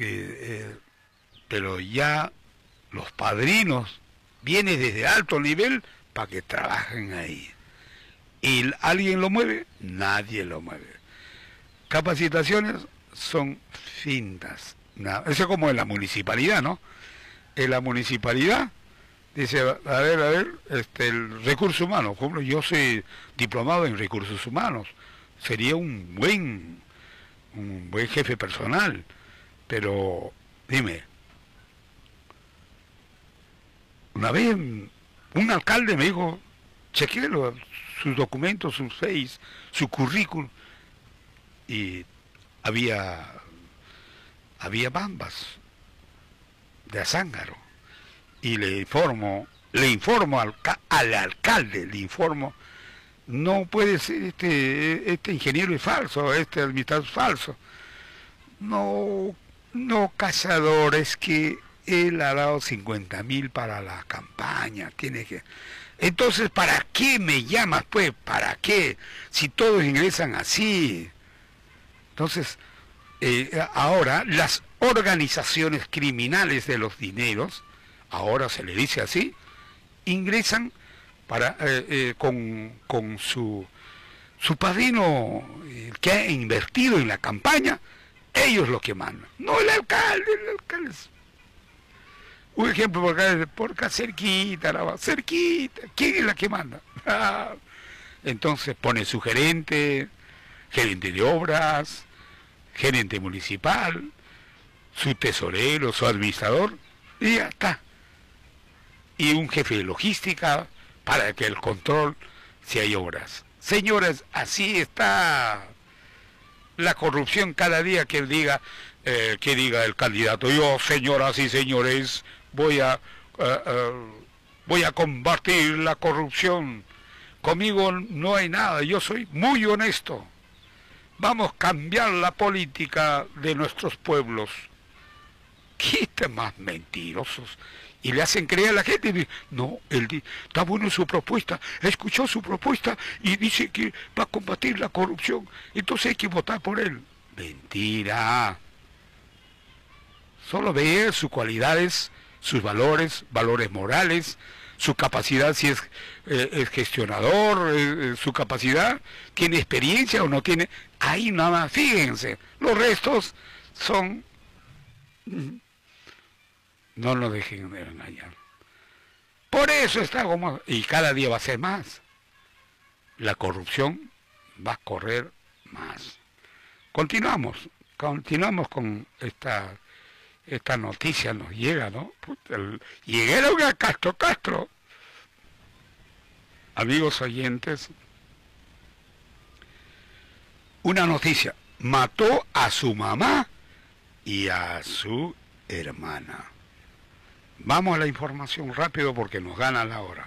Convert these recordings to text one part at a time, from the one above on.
pero ya los padrinos vienen desde alto nivel para que trabajen ahí. ¿Y alguien lo mueve? Nadie lo mueve. Capacitaciones son fintas. Eso es como en la municipalidad, ¿no? En la municipalidad dice, a ver, el recurso humano. Por ejemplo, yo soy diplomado en recursos humanos. Sería un buen jefe personal. Pero, dime, una vez un alcalde me dijo, chequeé sus documentos, sus face, su currículum, y había bambas de Azángaro. Y le informo al alcalde, no puede ser, este ingeniero es falso, este administrador es falso. No, cazador, es que él ha dado 50.000 para la campaña, tiene que... Entonces, ¿para qué me llamas, pues? ¿Para qué? Si todos ingresan así. Entonces, ahora, las organizaciones criminales de los dineros, ahora se le dice así, ingresan con su padrino, que ha invertido en la campaña, ellos los que mandan, no el alcalde es... Un ejemplo por acá cerquita, ¿quién es la que manda? Entonces pone su gerente de obras, gerente municipal, su tesorero, su administrador, y ya está. Y un jefe de logística para que el control si hay obras. Señoras, así está la corrupción cada día que diga el candidato. Yo, señoras y señores, voy a combatir la corrupción. Conmigo no hay nada, yo soy muy honesto. Vamos a cambiar la política de nuestros pueblos. ¿Qué más mentirosos? Y le hacen creer a la gente, no, está bueno su propuesta, escuchó su propuesta y dice que va a combatir la corrupción, entonces hay que votar por él. Mentira. Solo ver sus cualidades, sus valores morales, su capacidad, si es gestionador, su capacidad, tiene experiencia o no tiene, ahí nada más, fíjense, los restos son... No nos dejen de engañar. Por eso está como... Y cada día va a ser más. La corrupción va a correr más. Continuamos con esta noticia, nos llega, ¿no? Llegaron a Castro. Amigos oyentes, una noticia. Mató a su mamá y a su hermana. Vamos a la información rápido porque nos gana la hora.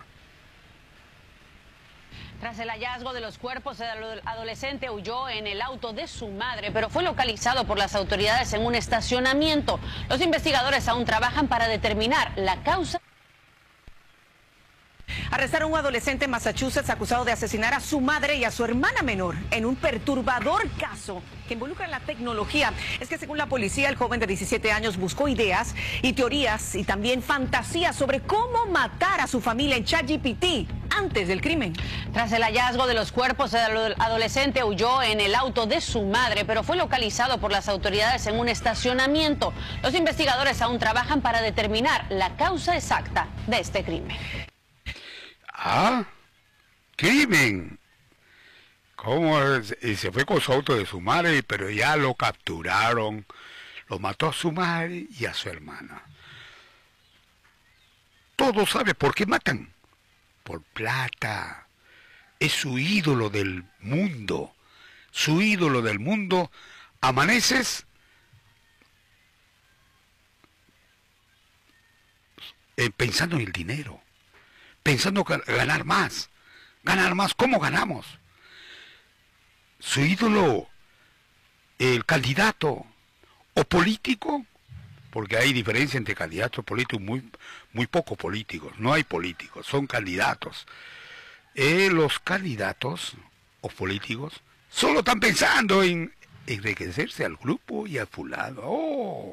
Tras el hallazgo de los cuerpos, el adolescente huyó en el auto de su madre, pero fue localizado por las autoridades en un estacionamiento. Los investigadores aún trabajan para determinar la causa. Arrestaron a un adolescente en Massachusetts acusado de asesinar a su madre y a su hermana menor en un perturbador caso que involucra la tecnología. Es que según la policía, el joven de 17 años buscó ideas y teorías y también fantasías sobre cómo matar a su familia en ChatGPT antes del crimen. Tras el hallazgo de los cuerpos, el adolescente huyó en el auto de su madre, pero fue localizado por las autoridades en un estacionamiento. Los investigadores aún trabajan para determinar la causa exacta de este crimen. Ah, crimen. ¿Cómo? Y se fue con su auto de su madre, pero ya lo capturaron. Lo mató a su madre y a su hermana. Todos saben por qué matan. Por plata. Es su ídolo del mundo. Su ídolo del mundo. Amaneces pensando en el dinero. Pensando ganar más. Ganar más. ¿Cómo ganamos? Su ídolo, el candidato o político, porque hay diferencia entre candidatos políticos, muy poco políticos, no hay políticos, son candidatos. Los candidatos o políticos solo están pensando en enriquecerse al grupo y al fulano. Oh.